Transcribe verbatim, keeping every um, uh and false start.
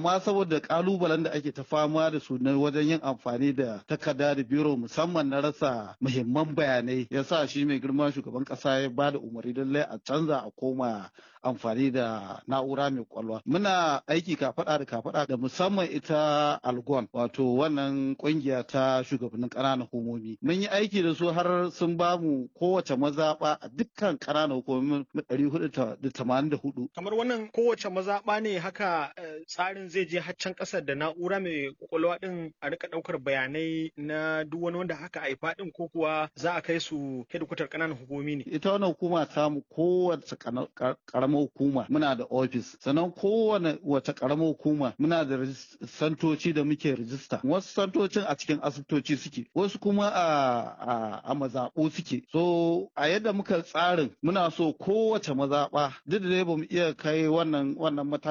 amma saboda kalubalen da ake ta fama da su na wajen yin amfani da takarda da biro musamman na rasa muhimman bayanai ya sa shi mai girma shugaban kasa ya ba da umarni lallai a canza a koma amfani da na'ura mai kwalwa. Muna aiki kafada da kafada da musamman ita Algon wato wannan kungiya ta shugabannin ƙananan hukumomi. Mun yi aiki da su har sun ba mu kowace mazaɓa a dukkan ƙananan hukumomin ɗari hudu da tamanin da hudu. Kamar wannan kowace mazaɓa ne haka tsarin zai je haccan ƙasar da na'ura mai kwakwalwa ɗin a rika ɗaukar bayanai na duk wani wanda haka haifa ɗin ko kuwa za a kai su hedikwatar ƙananan hukumomi ne. Ita wannan hukuma ta mu kowace ƙaramar hukuma muna da ofis sannan kowane wata ƙaramar hukuma muna da santoci da muke rijista. Wasu santocin a cikin asibitoci suke wasu kuma a a mazaɓu suke. So a yadda muka tsarin muna so kowace mazaɓa duk da dai bamu iya kai wannan wannan